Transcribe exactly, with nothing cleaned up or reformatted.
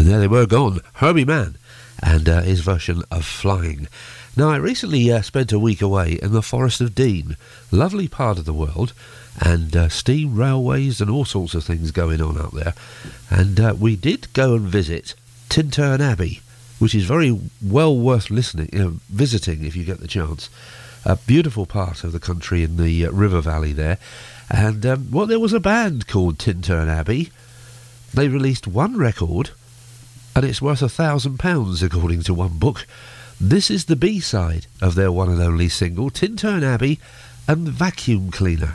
And there they were gone, Herbie Mann and uh, his version of Flying. Now, I recently uh, spent a week away in the Forest of Dean, lovely part of the world, and uh, steam railways and all sorts of things going on out there. And uh, we did go and visit Tintern Abbey, which is very well worth listening, you know, visiting if you get the chance. A beautiful part of the country in the uh, River Valley there. And, um, well, there was a band called Tintern Abbey. They released one record, and it's worth a thousand pounds, according to one book. This is the B-side of their one and only single, Tintern Abbey and Vacuum Cleaner.